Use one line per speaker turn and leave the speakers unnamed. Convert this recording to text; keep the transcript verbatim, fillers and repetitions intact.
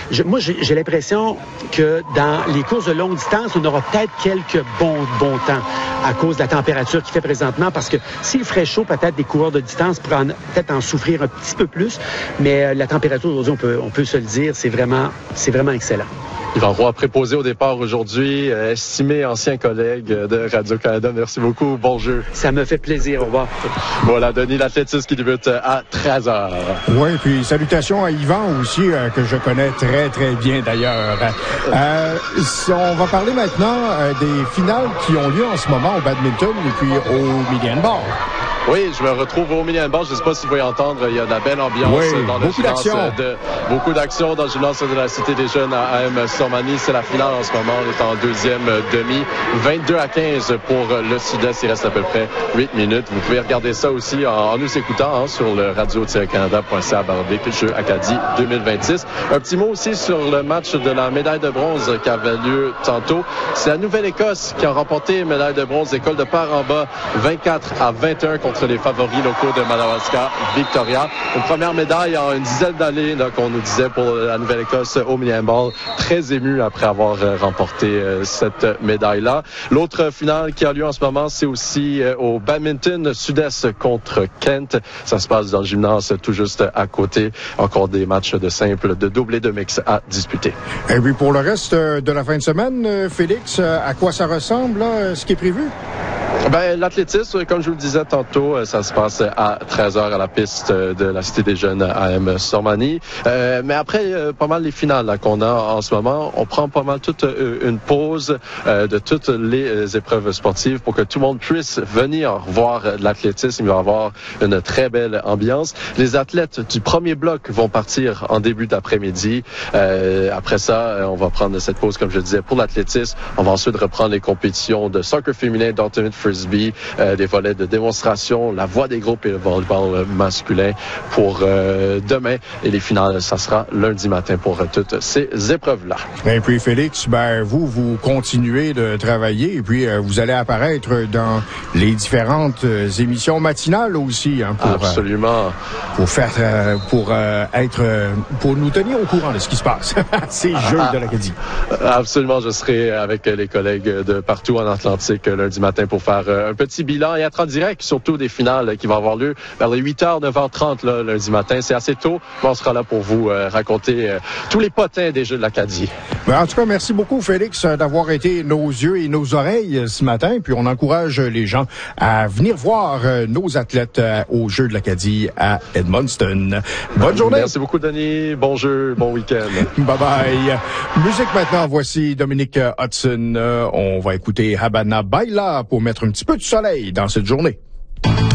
je, moi, j'ai, j'ai l'impression que dans les courses de longue distance, on aura peut-être quelques bons, bons temps à cause de la température qu'il fait présentement, parce que s'il ferait chaud, peut-être des coureurs de distance pourraient en, peut-être en souffrir un petit peu plus, mais euh, la température aujourd'hui, on peut, on peut se le dire, c'est vraiment, c'est vraiment excellent.
Yvan Roy, préposé au départ aujourd'hui, euh, estimé ancien collègue de Radio-Canada. Merci beaucoup. Bon jeu.
Ça me fait plaisir. Au revoir.
Voilà, Denis, l'athlétisme qui débute à treize heures.
Oui, puis salutations à Yvan aussi, euh, que je connais très, très bien d'ailleurs. Euh, on va parler maintenant euh, des finales qui ont lieu en ce moment au badminton et puis au mini handball.
Oui, je me retrouve au mini handball. Je ne sais pas si vous pouvez entendre, il y a de la belle ambiance
oui,
dans le
beaucoup d'action.
De, beaucoup d'action dans le gymnase de la Cité des Jeunes à A M Sormani. C'est la finale en ce moment. On est en deuxième demi. vingt-deux à quinze pour le Sud-Est. Il reste à peu près huit minutes. Vous pouvez regarder ça aussi en, en nous écoutant hein, sur le radio tiret canada point c a barre Jeux Acadie deux mille vingt-six. Un petit mot aussi sur le match de la médaille de bronze qui avait lieu tantôt. C'est la Nouvelle-Écosse qui a remporté médaille de bronze. École de Part-en-Bas, vingt-quatre à vingt et un contre les favoris locaux de Madawaska, Victoria. Une première médaille en une dizaine d'années qu'on nous disait pour la Nouvelle-Écosse au mini-handball. Très ému après avoir remporté euh, cette médaille-là. L'autre finale qui a lieu en ce moment, c'est aussi euh, au badminton Sud-Est contre Kent. Ça se passe dans le gymnase tout juste à côté. Encore des matchs de simple, de double et de mix à disputer.
Et puis pour le reste de la fin de semaine, Félix, à quoi ça ressemble, là, ce qui est prévu?
Ben, l'athlétisme, comme je vous le disais tantôt, ça se passe à treize heures à la piste de la Cité des Jeunes à A M Sormani. Euh, mais après, euh, pas mal les finales là, qu'on a en ce moment, on prend pas mal toute euh, une pause euh, de toutes les épreuves sportives pour que tout le monde puisse venir voir l'athlétisme. Il va y avoir une très belle ambiance. Les athlètes du premier bloc vont partir en début d'après-midi. Euh, après ça, on va prendre cette pause, comme je disais, pour l'athlétisme. On va ensuite reprendre les compétitions de soccer féminin, d'ultimate frisbee, euh, des volets de démonstration, la voie des groupes et le volleyball masculin pour euh, demain. Et les finales, ça sera lundi matin pour euh, toutes ces épreuves-là.
Et puis Félix, ben vous, vous continuez de travailler et puis euh, vous allez apparaître dans les différentes euh, émissions matinales aussi. Hein, pour,
Absolument.
Euh, pour faire, euh, pour euh, être, euh, pour nous tenir au courant de ce qui se passe. Ces Jeux ah, de l'Acadie.
Absolument, je serai avec les collègues de partout en Atlantique lundi matin pour faire un petit bilan et être en direct, surtout des finales qui vont avoir lieu vers les huit heures, neuf heures trente là, lundi matin. C'est assez tôt, mais on sera là pour vous euh, raconter euh, tous les potins des Jeux de l'Acadie.
Ben, en tout cas, merci beaucoup, Félix, d'avoir été nos yeux et nos oreilles ce matin. Puis on encourage les gens à venir voir euh, nos athlètes euh, aux Jeux de l'Acadie à Edmundston. Bonne journée.
Merci beaucoup, Denis. Bon jeu, bon week-end.
Bye-bye. Musique maintenant, voici Dominique Hudson. Euh, on va écouter Habana Baila pour mettre un petit peu de soleil dans cette journée.